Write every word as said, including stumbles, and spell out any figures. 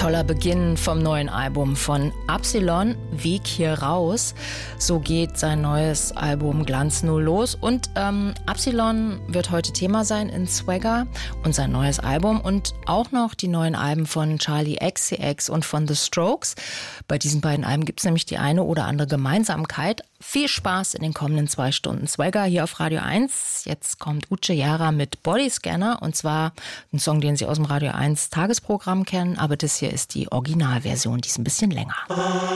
Toller Beginn vom neuen Album von Absilon, Weg hier raus. So geht sein neues Album Glanz null los. Und ähm, Absilon wird heute Thema sein in Swagger und sein neues Album und auch noch die neuen Alben von Charli X C X und von The Strokes. Bei diesen beiden Alben gibt es nämlich die eine oder andere Gemeinsamkeit. Viel Spaß in den kommenden zwei Stunden Swagger hier auf Radio eins. Jetzt kommt Uche Jara mit Bodyscanner und zwar ein Song, den Sie aus dem Radio eins Tagesprogramm kennen, aber das hier ist die Originalversion, die ist ein bisschen länger.